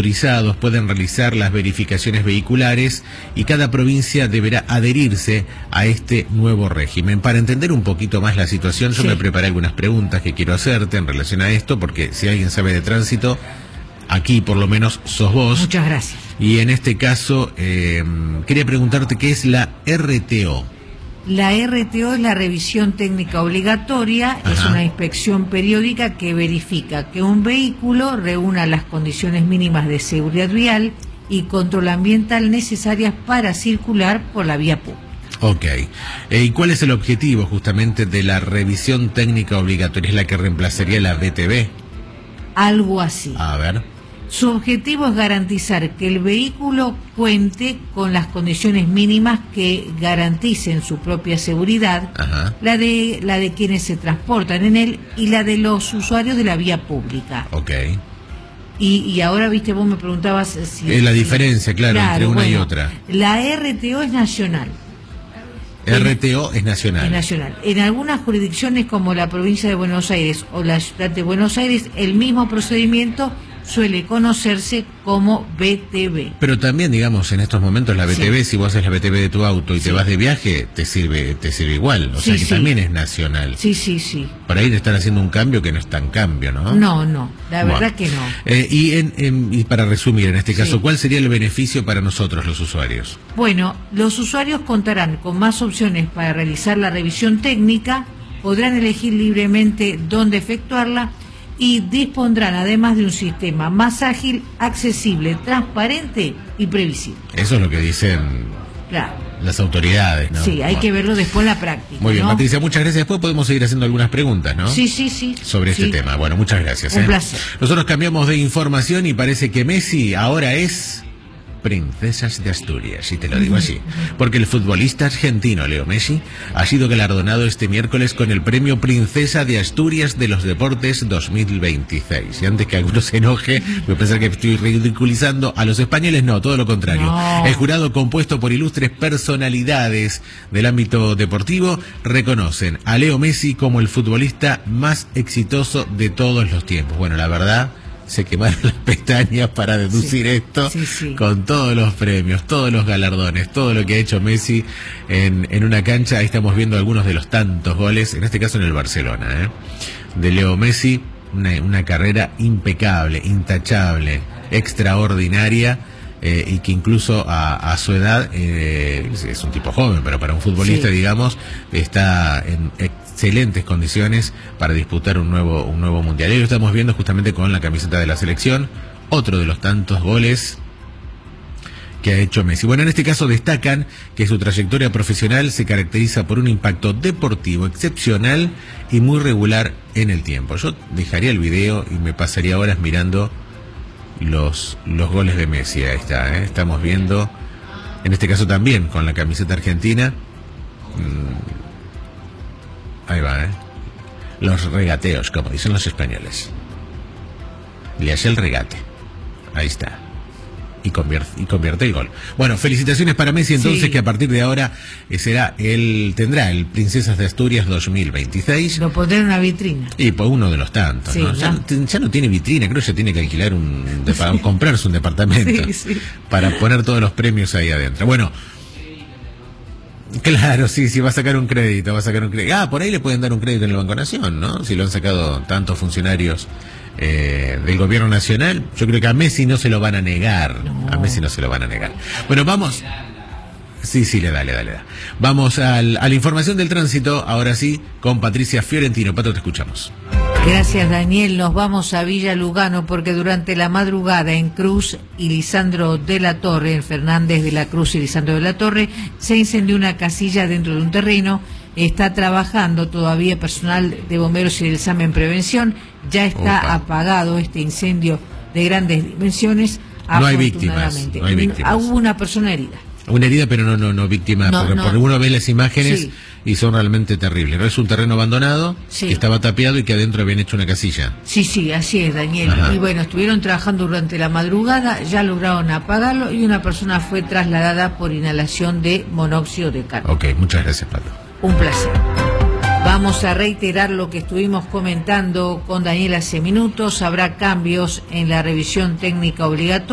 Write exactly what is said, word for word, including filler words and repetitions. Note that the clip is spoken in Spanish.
autorizados pueden realizar las verificaciones vehiculares y cada provincia deberá adherirse a este nuevo régimen. Para entender un poquito más la situación, yo sí. me preparé algunas preguntas que quiero hacerte en relación a esto, porque si alguien sabe de tránsito, aquí por lo menos sos vos. Muchas gracias. Y en este caso, eh, quería preguntarte qué es la R T O. La R T O es la revisión técnica obligatoria. Ajá. Es una inspección periódica que verifica que un vehículo reúna las condiciones mínimas de seguridad vial y control ambiental necesarias para circular por la vía pública. Ok. Eh, ¿Y cuál es el objetivo justamente de la revisión técnica obligatoria? ¿Es la que reemplazaría la B T V? Algo así. A ver. Su objetivo es garantizar que el vehículo cuente con las condiciones mínimas que garanticen su propia seguridad, Ajá. la de la de quienes se transportan en él y la de los usuarios de la vía pública. Ok. Y, y ahora, viste, vos me preguntabas si... Es la diferencia, claro, claro entre una bueno, y otra. La R T O es nacional. R T O es nacional. Es nacional. En algunas jurisdicciones como la provincia de Buenos Aires o la ciudad de Buenos Aires, el mismo procedimiento suele conocerse como B T V. Pero también, digamos, en estos momentos la B T V, sí. si vos haces la B T V de tu auto y sí. te vas de viaje, te sirve te sirve igual. O sí, sea que sí. también es nacional. Sí, sí, sí. Por ahí te están haciendo un cambio que no es tan cambio, ¿no? No, no, la bueno. verdad que no. Eh, y, en, en, y para resumir, en este caso, sí. ¿cuál sería el beneficio para nosotros los usuarios? Bueno, los usuarios contarán con más opciones para realizar la revisión técnica, podrán elegir libremente dónde efectuarla y dispondrán además de un sistema más ágil, accesible, transparente y previsible. Eso es lo que dicen claro. las autoridades, ¿no? Sí, hay bueno. que verlo después en la práctica. Muy bien, ¿no? Patricia, muchas gracias. Después podemos seguir haciendo algunas preguntas, ¿no? Sí, sí, sí. Sobre sí. este tema. Bueno, muchas gracias. Un ¿eh? placer. Nosotros cambiamos de información y parece que Messi ahora es Princesas de Asturias, y te lo digo así, porque el futbolista argentino Leo Messi ha sido galardonado este miércoles con el premio Princesa de Asturias de los Deportes dos mil veintiséis. Y antes que alguno se enoje, voy a pensar que estoy ridiculizando a los españoles, no, todo lo contrario. No. El jurado, compuesto por ilustres personalidades del ámbito deportivo, reconocen a Leo Messi como el futbolista más exitoso de todos los tiempos. Bueno, la verdad, se quemaron las pestañas para deducir sí, esto sí, sí. con todos los premios, todos los galardones, todo lo que ha hecho Messi en, en una cancha. Ahí estamos viendo algunos de los tantos goles, en este caso en el Barcelona, ¿eh? de Leo Messi, una, una carrera impecable, intachable, extraordinaria, eh, y que incluso a, a su edad, eh, es un tipo joven, pero para un futbolista, sí. digamos, está en excelentes condiciones para disputar un nuevo un nuevo mundial. Y lo estamos viendo justamente con la camiseta de la selección, otro de los tantos goles que ha hecho Messi. Bueno, en este caso destacan que su trayectoria profesional se caracteriza por un impacto deportivo excepcional y muy regular en el tiempo. Yo dejaría el video y me pasaría horas mirando los, los goles de Messi. Ahí está, ¿eh? Estamos viendo, en este caso también con la camiseta argentina, mmm, ahí va, ¿eh? Los regateos, como dicen los españoles. Le hace el regate. Ahí está. Y convierte, y convierte el gol. Bueno, felicitaciones para Messi, entonces, sí. que a partir de ahora eh, será él, tendrá el Princesas de Asturias dos mil veintiséis. Lo pondrá en una vitrina. Y pues uno de los tantos, sí, ¿no? Ya, ¿no? ya no tiene vitrina, creo que ya tiene que alquilar un, de, para comprarse un departamento sí, sí. para poner todos los premios ahí adentro. Bueno, claro, sí, sí, va a sacar un crédito, va a sacar un crédito. Ah, por ahí le pueden dar un crédito en el Banco Nación, ¿no? Si lo han sacado tantos funcionarios eh, del gobierno nacional, yo creo que a Messi no se lo van a negar. No. A Messi no se lo van a negar. Bueno, vamos. Sí, sí, le da, le da, le da. Vamos al, a la información del tránsito, ahora sí, con Patricia Fiorentino. Pato, te escuchamos. Gracias, Daniel. Nos vamos a Villa Lugano porque durante la madrugada en Cruz y Lisandro de la Torre, en Fernández de la Cruz y Lisandro de la Torre, se incendió una casilla dentro de un terreno. Está trabajando todavía personal de bomberos y del SAME en prevención. Ya está Opa. apagado este incendio de grandes dimensiones. No hay víctimas. No hay víctimas. Hubo una persona herida. Una herida, pero no no no víctima, no, porque, no. porque uno ve las imágenes sí. y son realmente terribles. Es un terreno abandonado, sí. que estaba tapiado y que adentro habían hecho una casilla. Sí, sí, así es, Daniel. Ajá. Y bueno, estuvieron trabajando durante la madrugada, ya lograron apagarlo y una persona fue trasladada por inhalación de monóxido de carbono. Ok, muchas gracias, Pato. Un placer. Vamos a reiterar lo que estuvimos comentando con Daniel hace minutos. Habrá cambios en la revisión técnica obligatoria.